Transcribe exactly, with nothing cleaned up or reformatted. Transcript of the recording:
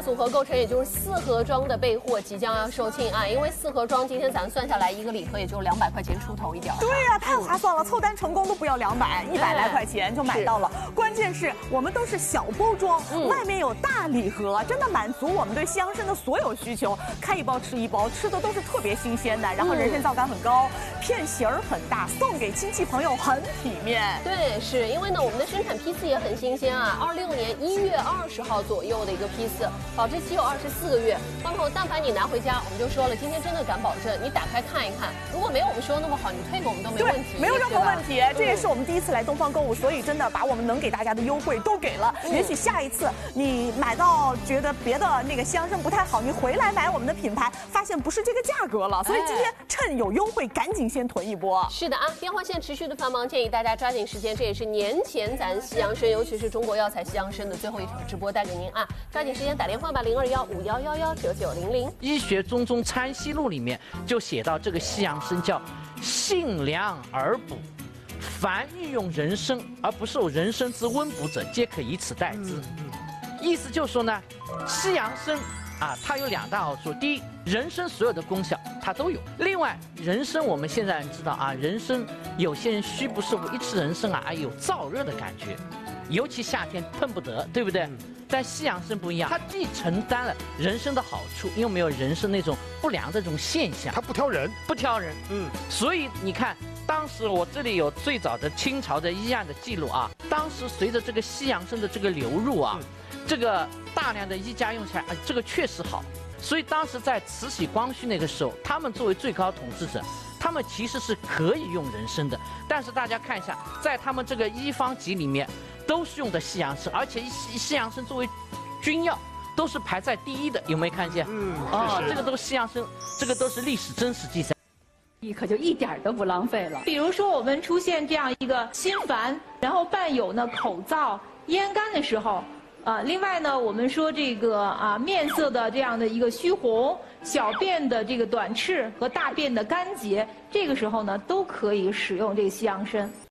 大组合构成，也就是四盒装的备货即将要售罄啊！因为四盒装今天咱算下来一个礼盒也就两百块钱出头一点。 对呀、啊，太划算了，凑单成功都不要两百，一百来块钱就买到了。关键是我们都是小包装，嗯、外面有大礼盒，真的满足我们对西洋参的所有需求。开一包吃一包，吃的都是特别新鲜的，然后人参皂感很高，片型儿很大，送给亲戚朋友很体面。 对，是因为呢，我们的生产批次也很新鲜啊，二六年一月二十号左右的一个批次，保质期有二十四个月。观众，但凡你拿回家，我们就说了，今天真的敢保证，你打开看一看，如果没有我们说那么好，你退给我们都没问题， 没有任何问题。这也是我们第一次来东方购物，所以真的把我们能给大家的优惠都给了。嗯、也许下一次你买到觉得别的那个西洋参不太好，你回来买我们的品牌，发现不是这个价格了，所以今天趁有优惠，赶紧先囤一波。 是的啊，电话线持续的繁忙，建议大家抓紧时间，这也是年前咱西洋参，尤其是中国药材西洋参的最后一场直播带给您啊，抓紧时间打电话吧，零二幺五幺幺幺九九零零。 医学中中参西录里面就写到这个西洋参叫性凉而补，凡欲用人参而不受人参之温补者，皆可以此代之。嗯嗯、意思就是说呢，西洋参啊，它有两大好处。第一，人参所有的功效它都有。另外，人参我们现在知道啊，人参有些人虚不受补，一吃人参啊，有燥热的感觉，尤其夏天碰不得，对不对？嗯、但西洋参不一样，它既承担了人参的好处，又没有人参那种不良的这种现象。 它不挑人， 不挑人。嗯，所以你看。当时我这里有最早的清朝的医案的记录啊，当时随着这个西洋参的这个流入啊，嗯、这个大量的医家用起来，啊，这个确实好。所以当时在慈禧、光绪那个时候，他们作为最高统治者，他们其实是可以用人参的。但是大家看一下，在他们这个医方集里面，都是用的西洋参，而且西西洋参作为君药，都是排在第一的，有没有看见？嗯，啊，这个都是西洋参，这个都是历史真实记载。 可就一点都不浪费了。比如说，我们出现这样一个心烦，然后伴有呢口燥、咽干的时候，啊，另外呢，我们说这个啊面色的这样的一个虚红，小便的这个短赤和大便的干结，这个时候呢都可以使用这个西洋参。